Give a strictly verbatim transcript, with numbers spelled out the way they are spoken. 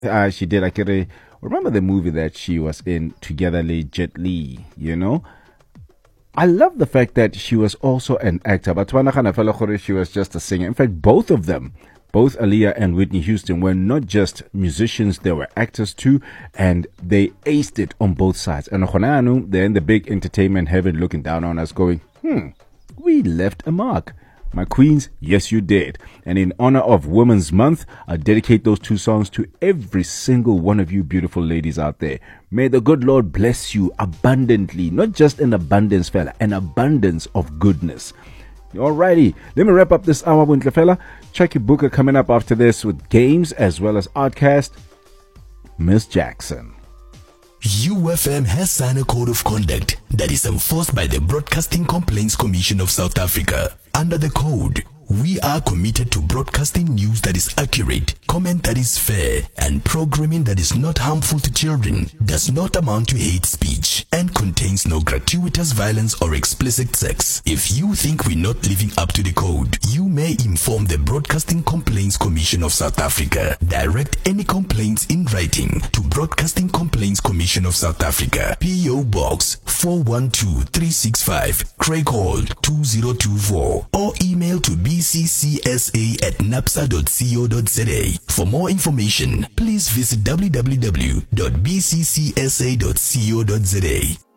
Uh, she did. I could remember the movie that she was in together with Jet Li, you know? I love the fact that she was also an actor, but she was just a singer. In fact, both of them, both Aaliyah and Whitney Houston, were not just musicians, they were actors too, and they aced it on both sides. And they're in the big entertainment heaven looking down on us going, hmm, we left a mark. My queens, yes you did. And in honor of Women's Month, I dedicate those two songs to every single one of you beautiful ladies out there. May the good Lord bless you abundantly, not just an abundance, fella, an abundance of goodness. Alrighty, let me wrap up this hour, Buntle fella. Check your booker coming up after this with games as well as Artcast. Miss Jackson. U F M has signed a code of conduct that is enforced by the Broadcasting Complaints Commission of South Africa. Under the code, we are committed to broadcasting news that is accurate, comment that is fair, and programming that is not harmful to children, does not amount to hate speech, and contains no gratuitous violence or explicit sex. If you think we're not living up to the code, you may inform the Broadcasting Complaints Commission of South Africa. Direct any complaints in writing to Broadcasting Complaints Commission of South Africa, P O Box four one two three six five, Craig Hall two zero two four, or email to b c c s a at napsa dot co dot z a. For more information, please visit w w w dot b c c s a dot co dot z a.